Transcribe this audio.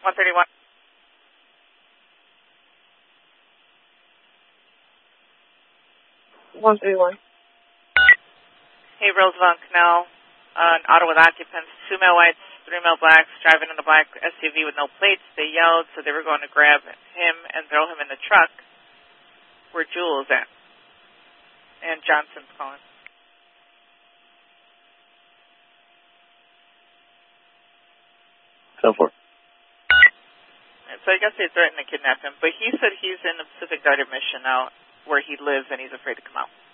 131. Hey, Roosevelt Canal, an auto with occupants, 2 male whites, 3 male blacks, driving in a black SUV with no plates. They yelled, so they were going to grab him and throw him in the truck where Jewel is at. And Johnson's calling. So forth. So I guess they threatened to kidnap him, but he said he's in the Pacific Guarded Mission now where he lives and he's afraid to come out.